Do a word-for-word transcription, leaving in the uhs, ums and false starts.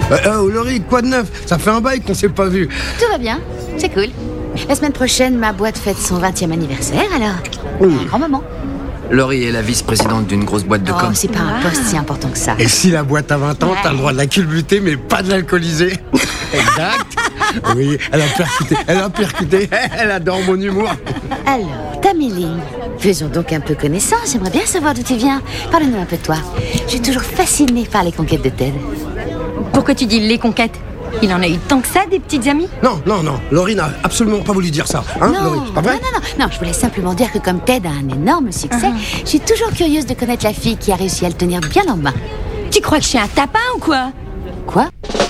Euh, oh, Laurie, quoi de neuf? Ça fait un bail qu'on s'est pas vu. Tout va bien, c'est cool. La semaine prochaine, ma boîte fête son vingtième anniversaire, alors Mmh. un grand moment. Laurie est la vice-présidente d'une grosse boîte de Oh, com. c'est pas un poste si important que ça. Et si la boîte a vingt ans, Ouais. t'as le droit de la culbuter, mais pas de l'alcooliser. Exact. Oui, elle a percuté, elle a percuté, elle adore mon humour. Alors, Taméline, faisons donc un peu connaissance. J'aimerais bien savoir d'où tu viens. Parle-nous un peu de toi. Je suis toujours fascinée par les conquêtes de Ted. Pourquoi tu dis les conquêtes? Il en a eu tant que ça, des petites amies? Non, non, non, Laurie n'a absolument pas voulu dire ça. Hein, non, Laurie, c'est pas vrai? non, non, non, non, je voulais simplement dire que comme Ted a un énorme succès, Uh-huh. je suis toujours curieuse de connaître la fille qui a réussi à le tenir bien en main. Tu crois que je suis un tapin ou quoi? Quoi?